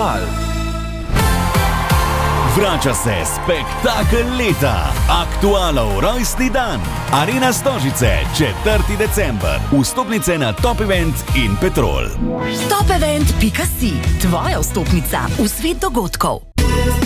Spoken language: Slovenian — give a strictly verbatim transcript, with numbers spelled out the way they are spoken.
Aktual. Vrača se spektakel leta, Aktualov rojstni dan. Arena Stožice, četrtega decembra. Vstopnice na Top Event in Petrol. Top event pika si, tvoja vstopnica v svet dogodkov.